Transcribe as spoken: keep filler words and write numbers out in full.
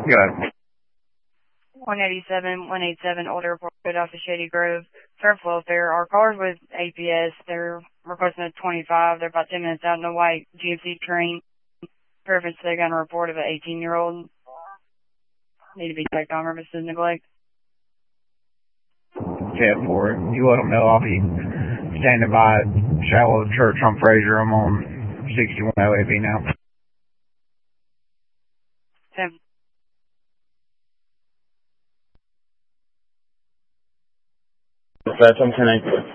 Good. one eighty-seven, one eighty-seven, Old Airport Road off of Shady Grove. Surf welfare. Our car's with A P S. They're requesting a twenty-five. They're about ten minutes out in the white G M C train. Purpose, they got a report of an eighteen-year-old. Need to be checked on for missus Neglect. ten four. You let them know I'll be standing by Shallow Church on Fraser. I'm on sixty-one L A B now. ten. That's on ten eight.